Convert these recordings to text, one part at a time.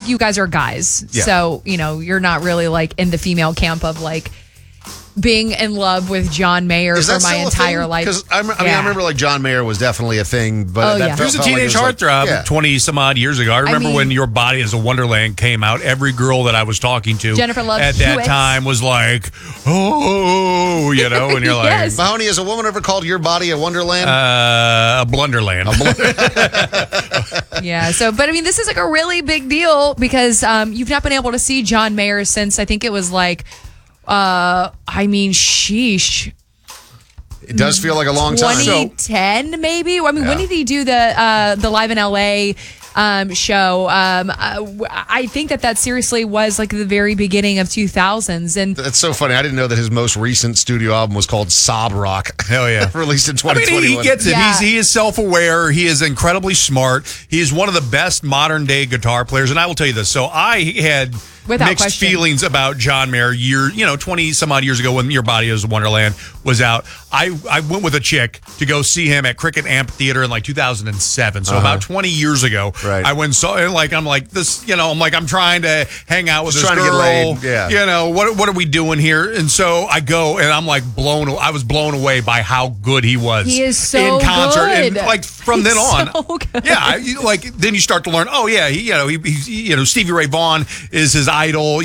you guys are guys. Yeah. So, you're not really like in the female camp of like being in love with John Mayer for my entire life. Because I remember like John Mayer was definitely a thing, but yeah. He was a teenage heartthrob 20 some odd years ago. I remember when Your Body is a Wonderland came out. Every girl that I was talking to Jennifer Love at Hewitt. that time was like, oh, and you're like, Yes. Mahoney, has a woman ever called Your Body a Wonderland? a blunderland. Yeah. So, but I mean, this is like a really big deal because you've not been able to see John Mayer since I think it was like, sheesh. It does feel like a long time. 2010, maybe. I mean, when did he do the Live in LA show? I think that seriously was like the very beginning of 2000s, and that's so funny. I didn't know that his most recent studio album was called Sob Rock. Hell yeah, released in 2021. He gets it. Yeah. He is self-aware. He is incredibly smart. He is one of the best modern day guitar players. And I will tell you this. So I had mixed feelings about John Mayer 20 some odd years ago when Your Body is a Wonderland was out. I went with a chick to go see him at Cricket Amphitheater in like 2007. So about 20 years ago, right. I went and saw, and like, I'm like this, I'm trying to hang out with Just this trying girl. to get laid. Yeah. What are we doing here? And so I go and I'm like I was blown away by how good he was. He is so in concert. good. And like from then on, so good. yeah, then you start to learn. Oh yeah, Stevie Ray Vaughan is his idol.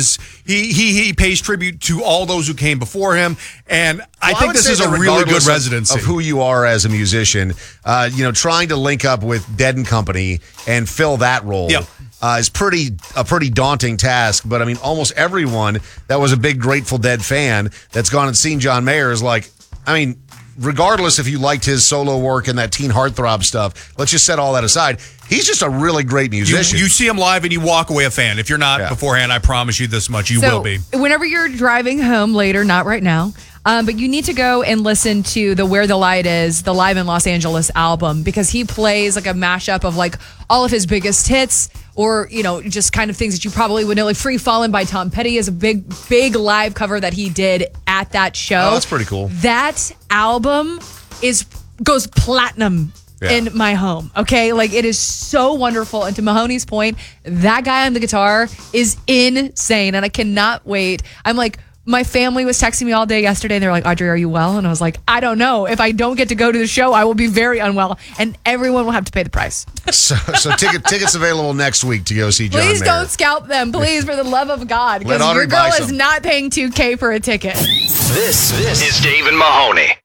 He pays tribute to all those who came before him, and I think this is a really good residency of who you are as a musician. Trying to link up with Dead and Company and fill that role. Yep. Is a pretty daunting task, but I mean, almost everyone that was a big Grateful Dead fan that's gone and seen John Mayer is like, I mean, regardless if you liked his solo work and that teen heartthrob stuff, let's just set all that aside. He's just a really great musician. You see him live and you walk away a fan. If you're not beforehand, I promise you this much, you will be. Whenever you're driving home later, not right now, but you need to go and listen to the Where the Light Is, the Live in Los Angeles album, because he plays like a mashup of like all of his biggest hits or, just kind of things that you probably would know. Like Free Fallin' by Tom Petty is a big live cover that he did at that show. Oh, that's pretty cool. That album goes platinum in my home. Okay. Like it is so wonderful. And to Mahoney's point, that guy on the guitar is insane. And I cannot wait. I'm like, my family was texting me all day yesterday and they're like, Audrey, are you well? And I was like, I don't know. If I don't get to go to the show, I will be very unwell and everyone will have to pay the price. So tickets available next week to go see John Mayer. Please don't scalp them. Please, for the love of God. Because your girl is not paying $2,000 for a ticket. This is Dave and Mahoney.